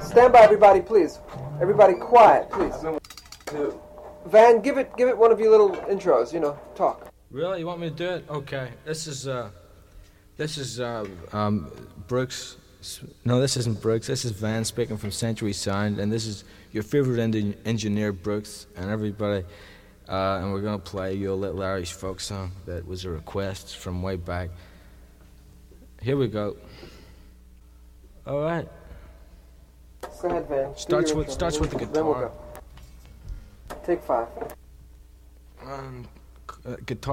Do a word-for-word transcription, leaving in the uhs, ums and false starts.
Stand by, everybody, please. Everybody, quiet, please. Van, give it, give it one of your little intros. You know, talk. Really, you want me to do it? Okay. This is uh, this is uh, um, Brooks. No, this isn't Brooks. This is Van speaking from Century Sound, and this is your favorite en- engineer, Brooks, and everybody. Uh, and we're gonna play you a little Irish folk song that was a request from way back. Here we go. All right. Go ahead, Van. Starts with starts with the guitar. Then we'll go. Take five. Um, uh, guitar.